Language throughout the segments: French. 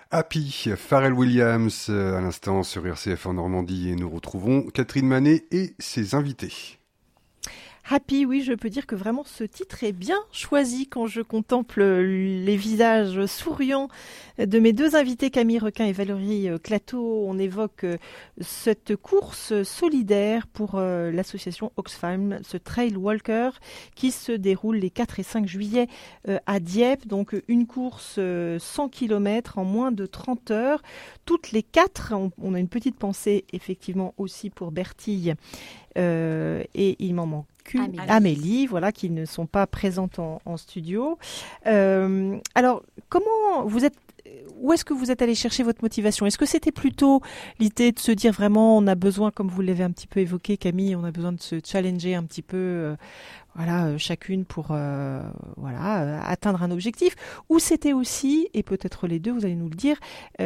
Happy, Pharrell Williams à l'instant sur RCF en Normandie et nous retrouvons Catherine Manet et ses invités. Happy, oui, je peux dire que vraiment ce titre est bien choisi quand je contemple les visages souriants de mes deux invités, Camille Requin et Valérie Clateau. On évoque cette course solidaire pour l'association Oxfam, ce Trail Walker qui se déroule les 4 et 5 juillet à Dieppe. Donc une course 100 km en moins de 30 heures. Toutes les 4, on a une petite pensée effectivement aussi pour Bertille et il m'en manque. Amélie, voilà, qui ne sont pas présentes en studio. Alors, où est-ce que vous êtes allé chercher votre motivation ? Est-ce que c'était plutôt l'idée de se dire vraiment, on a besoin, comme vous l'avez un petit peu évoqué, Camille, on a besoin de se challenger un petit peu, chacune pour atteindre un objectif ? Ou c'était aussi, et peut-être les deux, vous allez nous le dire,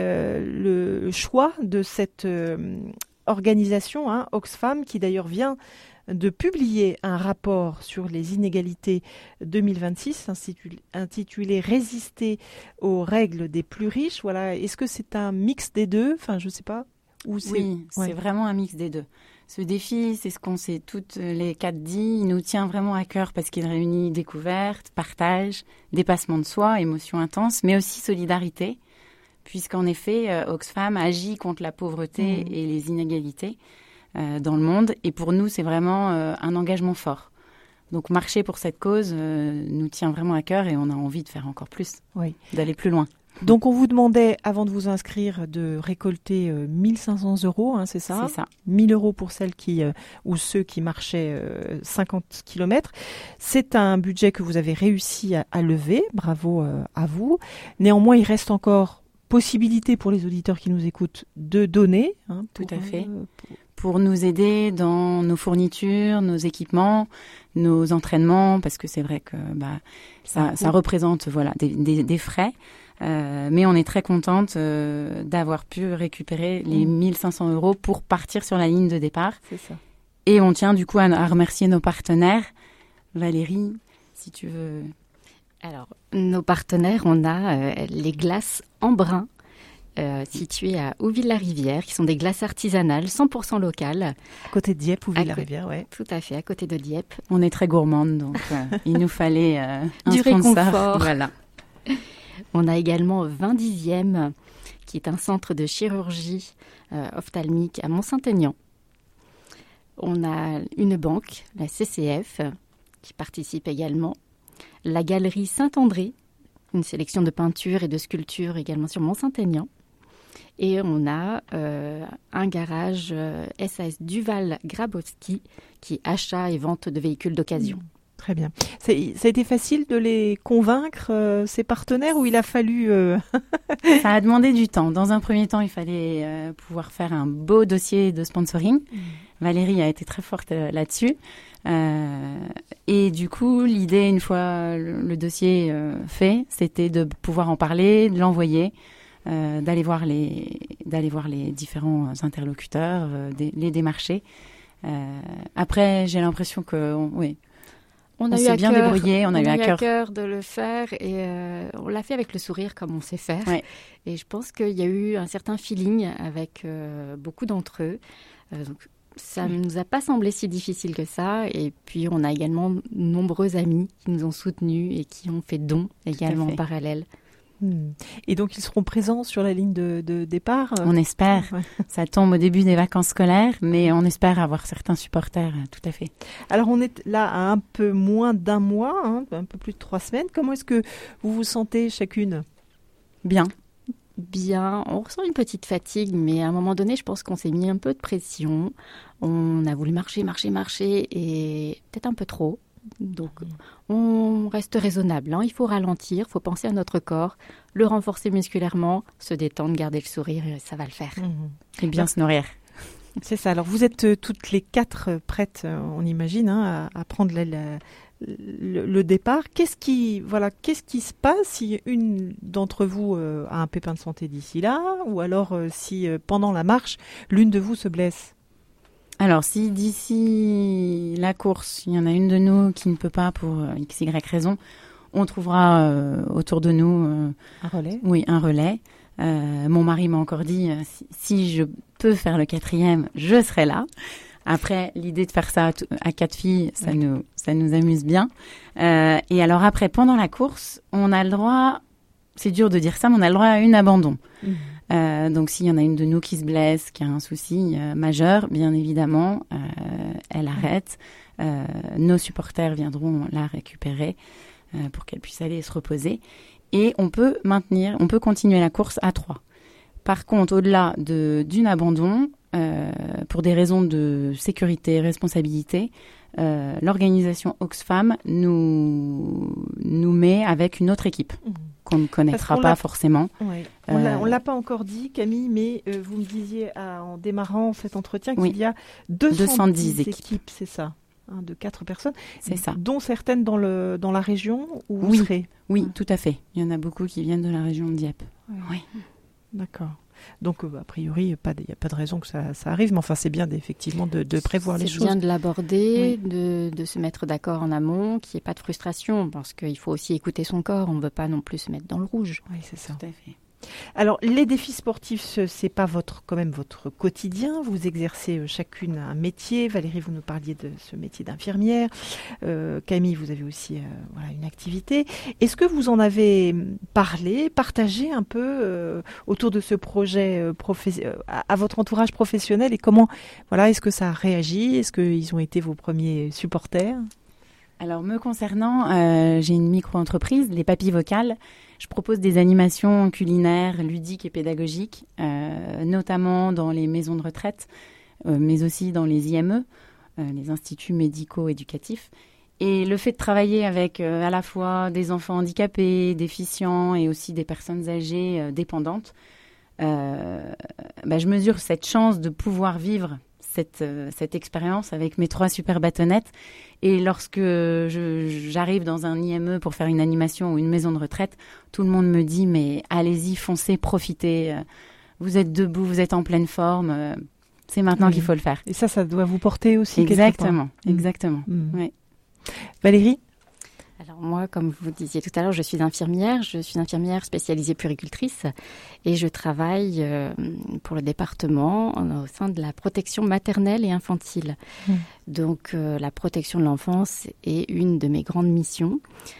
le choix de cette organisation, Oxfam, qui d'ailleurs vient de publier un rapport sur les inégalités 2026 intitulé « Résister aux règles des plus riches ». Voilà. Est-ce que c'est un mix des deux ? Enfin, je ne sais pas. C'est vraiment un mix des deux. Ce défi, c'est ce qu'on s'est toutes les 4 dit, il nous tient vraiment à cœur parce qu'il réunit découverte, partage, dépassement de soi, émotion intense, mais aussi solidarité, puisqu'en effet, Oxfam agit contre la pauvreté et les inégalités dans le monde. Et pour nous, c'est vraiment un engagement fort. Donc, marcher pour cette cause nous tient vraiment à cœur et on a envie de faire encore plus, d'aller plus loin. Donc, on vous demandait, avant de vous inscrire, de récolter 1 500 €, c'est ça ? C'est ça. 1 000 € pour celles ou ceux qui marchaient 50 km. C'est un budget que vous avez réussi à lever. Bravo à vous. Néanmoins, il reste encore possibilité pour les auditeurs qui nous écoutent de donner. Tout à fait. Pour nous aider dans nos fournitures, nos équipements, nos entraînements, parce que c'est vrai que ça représente des frais. Mais on est très contente d'avoir pu récupérer les 1 500 € pour partir sur la ligne de départ. C'est ça. Et on tient du coup à remercier nos partenaires. Valérie, si tu veux. Alors, nos partenaires, on a les glaces Embrun, situées à Ouville-la-Rivière, qui sont des glaces artisanales, 100% locales. À côté de Dieppe, Ouville-la-Rivière, oui. Tout à fait, à côté de Dieppe. On est très gourmande, donc il nous fallait un du sponsor. réconfort. Voilà. On a également 20e, qui est un centre de chirurgie ophtalmique à Mont-Saint-Aignan. On a une banque, la CCF, qui participe également. La galerie Saint-André, une sélection de peintures et de sculptures également sur Mont-Saint-Aignan. Et on a un garage SAS Duval-Grabowski qui est achat et vente de véhicules d'occasion. Très bien. Ça a été facile de les convaincre, ces partenaires, ou il a fallu... Ça a demandé du temps. Dans un premier temps, il fallait pouvoir faire un beau dossier de sponsoring. Valérie a été très forte là-dessus. Et du coup, l'idée, une fois le dossier fait, c'était de pouvoir en parler, de l'envoyer, d'aller voir les différents interlocuteurs, les démarcher. Après, j'ai l'impression que... On s'est bien débrouillé, on a eu à cœur de le faire et on l'a fait avec le sourire comme on sait faire. Ouais. Et je pense qu'il y a eu un certain feeling avec beaucoup d'entre eux. Donc, ça ne nous a pas semblé si difficile que ça. Et puis, on a également de nombreux amis qui nous ont soutenus et qui ont fait don également en parallèle. Et donc, ils seront présents sur la ligne de départ On espère. Ouais. Ça tombe au début des vacances scolaires, mais on espère avoir certains supporters, tout à fait. Alors, on est là à un peu moins d'1 mois, un peu plus de 3 semaines. Comment est-ce que vous vous sentez chacune ? Bien. On ressent une petite fatigue, mais à un moment donné, je pense qu'on s'est mis un peu de pression. On a voulu marcher et peut-être un peu trop. Donc, on reste raisonnable. Il faut ralentir, il faut penser à notre corps, le renforcer musculairement, se détendre, garder le sourire, et ça va le faire. Et bien se nourrir. C'est ça. Alors, vous êtes toutes les 4 prêtes, on imagine, à prendre le départ. Qu'est-ce qui se passe si une d'entre vous a un pépin de santé d'ici là, ou alors si pendant la marche, l'une de vous se blesse ? Alors, si d'ici la course, il y en a une de nous qui ne peut pas pour XY raison, on trouvera autour de nous un relais. Oui, un relais. Mon mari m'a encore dit, si je peux faire le 4e, je serai là. Après, l'idée de faire ça à 4 filles, ça nous amuse bien. Et alors après, pendant la course, on a le droit, c'est dur de dire ça, mais on a le droit à une abandon. Donc s'il y en a une de nous qui se blesse, qui a un souci majeur, bien évidemment, elle arrête. Nos supporters viendront la récupérer pour qu'elle puisse aller se reposer. Et on peut continuer la course à 3. Par contre, au-delà d'une abandon, pour des raisons de sécurité et responsabilité, l'organisation Oxfam nous met avec une autre équipe qu'on ne connaîtra pas forcément. Ouais. On l'a pas encore dit, Camille, mais vous me disiez en démarrant cet entretien qu'il y a 210 équipes, c'est ça, de 4 personnes, c'est ça, dont certaines dans la région où vous serez. Oui, tout à fait. Il y en a beaucoup qui viennent de la région de Dieppe. Oui. D'accord. Donc, a priori, il n'y a pas de raison que ça arrive, mais enfin, c'est bien effectivement de prévoir les choses. C'est bien de l'aborder, de se mettre d'accord en amont, qu'il n'y ait pas de frustration, parce qu'il faut aussi écouter son corps, on ne veut pas non plus se mettre dans le rouge. Oui, c'est ça. Tout à fait. Alors, les défis sportifs, c'est pas quand même votre quotidien. Vous exercez chacune un métier. Valérie, vous nous parliez de ce métier d'infirmière. Camille, vous avez aussi une activité. Est-ce que vous en avez partagé un peu autour de ce projet à votre entourage professionnel, et comment, est-ce que ça a réagi? Est-ce qu'ils ont été vos premiers supporters? Alors, me concernant, j'ai une micro-entreprise, les Papilles Vocales. Je propose des animations culinaires, ludiques et pédagogiques, notamment dans les maisons de retraite, mais aussi dans les IME, les instituts médico-éducatifs. Et le fait de travailler avec à la fois des enfants handicapés, déficients et aussi des personnes âgées dépendantes, je mesure cette chance de pouvoir vivre cette expérience avec mes 3 super bâtonnettes. Et lorsque j'arrive dans un IME pour faire une animation ou une maison de retraite, tout le monde me dit « mais allez-y, foncez, profitez, vous êtes debout, vous êtes en pleine forme, c'est maintenant qu'il faut le faire ». Et ça doit vous porter aussi exactement. Oui. Valérie? Alors moi, comme vous disiez tout à l'heure, je suis infirmière spécialisée puéricultrice et je travaille pour le département au sein de la protection maternelle et infantile. Donc la protection de l'enfance est une de mes grandes missions.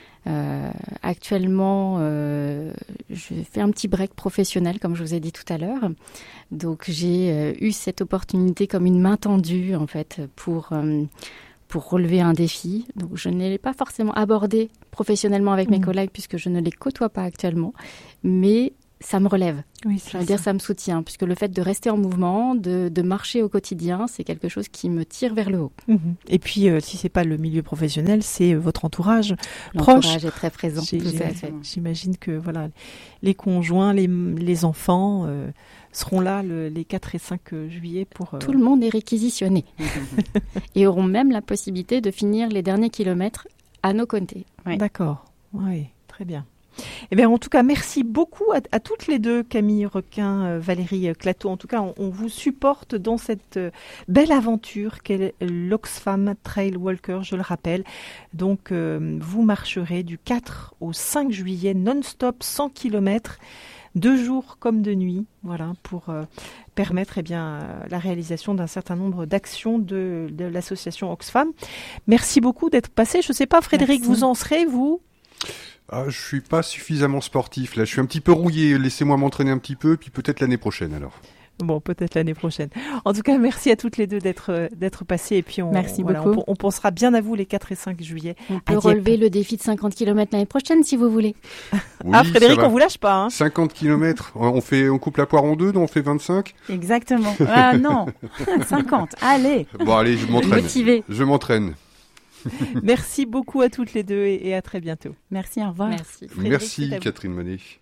Actuellement, je fais un petit break professionnel, comme je vous ai dit tout à l'heure. Donc j'ai eu cette opportunité comme une main tendue en fait pour relever un défi. Donc, je ne l'ai pas forcément abordé professionnellement avec mes collègues puisque je ne les côtoie pas actuellement, mais ça me relève. Oui, ça me soutient, puisque le fait de rester en mouvement, de marcher au quotidien, c'est quelque chose qui me tire vers le haut. Et puis, si c'est pas le milieu professionnel, c'est votre entourage proche. L'entourage est très présent. J'imagine que les conjoints, les enfants seront là les 4 et 5 juillet pour... Tout le monde est réquisitionné et auront même la possibilité de finir les derniers kilomètres à nos côtés. Oui. D'accord, oui, très bien. Eh bien, en tout cas, merci beaucoup à toutes les deux, Camille Requin, Valérie Clateau. En tout cas, on vous supporte dans cette belle aventure qu'est l'Oxfam Trail Walker, je le rappelle. Donc, vous marcherez du 4 au 5 juillet non-stop, 100 km, 2 jours comme de nuit, pour permettre la réalisation d'un certain nombre d'actions de l'association Oxfam. Merci beaucoup d'être passé. Je ne sais pas, Frédéric, merci. Vous en serez, vous ? Je suis pas suffisamment sportif, là. Je suis un petit peu rouillé. Laissez-moi m'entraîner un petit peu, puis peut-être l'année prochaine, alors. Bon, peut-être l'année prochaine. En tout cas, merci à toutes les deux d'être passées. Et puis, merci beaucoup. On pensera bien à vous les 4 et 5 juillet. On peut relever le défi de 50 km l'année prochaine, si vous voulez. Oui, Frédéric, on vous lâche pas. 50 km. On coupe la poire en deux, donc on fait 25. Exactement. Non, 50. Allez. Bon, allez, je m'entraîne. Motivé. Je m'entraîne. Merci beaucoup à toutes les deux et à très bientôt. Merci, au revoir. Merci. Merci Catherine Manet.